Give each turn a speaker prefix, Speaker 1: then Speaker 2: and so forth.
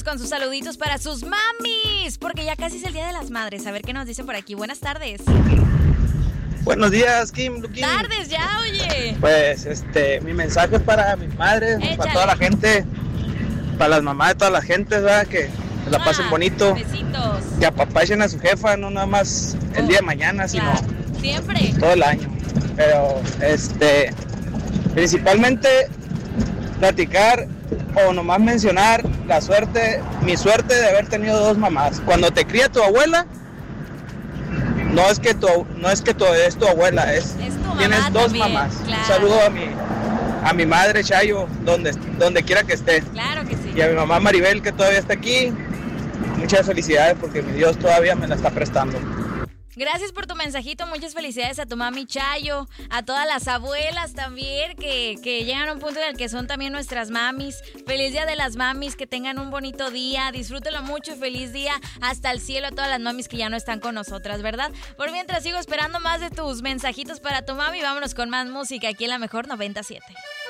Speaker 1: Con sus saluditos para sus mamis, porque ya casi es el Día de las Madres. A ver qué nos dicen por aquí. Buenas tardes.
Speaker 2: Buenos días, Kim.
Speaker 1: Tardes ya, oye.
Speaker 2: Pues, mi mensaje es para mis madres, para toda la gente, para las mamás de toda la gente, ¿verdad? Que la pasen bonito.
Speaker 1: Besitos.
Speaker 2: Que apapachen a su jefa, no nada más el día de mañana,
Speaker 1: Claro,
Speaker 2: sino
Speaker 1: siempre.
Speaker 2: todo el año. Pero, principalmente platicar o nomás mencionar mi suerte de haber tenido dos mamás. Cuando te cría tu abuela, no es que es tu abuela, tienes dos
Speaker 1: también,
Speaker 2: mamás.
Speaker 1: claro.
Speaker 2: Un saludo a mi madre Chayo, donde quiera que esté.
Speaker 1: Claro que sí.
Speaker 2: Y a mi mamá Maribel, que todavía está aquí. Muchas felicidades porque mi Dios todavía me la está prestando.
Speaker 1: Gracias por tu mensajito, muchas felicidades a tu mami Chayo, a todas las abuelas también que llegan a un punto en el que son también nuestras mamis. Feliz Día de las Mamis, que tengan un bonito día, disfrútenlo mucho y feliz día hasta el cielo a todas las mamis que ya no están con nosotras, ¿verdad? Por mientras sigo esperando más de tus mensajitos para tu mami, vámonos con más música aquí en La Mejor 97.